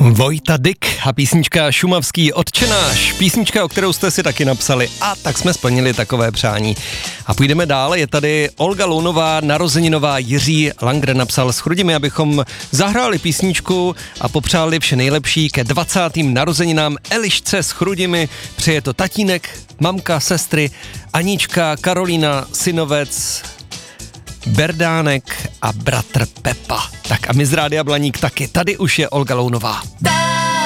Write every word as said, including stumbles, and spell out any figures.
Vojta Dyk a písnička Šumavský Otčenáš, písnička, o kterou jste si taky napsali, a tak jsme splnili takové přání. A půjdeme dále, je tady Olga Lounová, narozeninová. Jiří Langren napsal: s Chrudimi, abychom zahráli písničku a popřáli vše nejlepší ke dvacátým narozeninám Elišce s Chrudimi. Přeje to tatínek, mamka, sestry, Anička, Karolína, synovec, Berdánek a bratr Pepa. Tak a my z Rádia Blaník taky. Tady už je Olga Lounová.